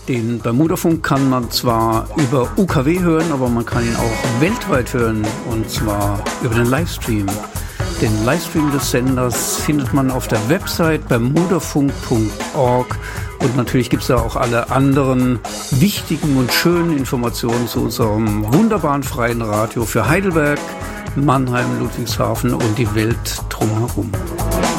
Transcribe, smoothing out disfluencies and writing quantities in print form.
Den Bermudafunk kann man zwar über UKW hören, aber man kann ihn auch weltweit hören, und zwar über den Livestream. Den Livestream des Senders findet man auf der Website bermudafunk.org, und natürlich gibt es da auch alle anderen wichtigen und schönen Informationen zu unserem wunderbaren freien Radio für Heidelberg, Mannheim, Ludwigshafen und die Welt drumherum.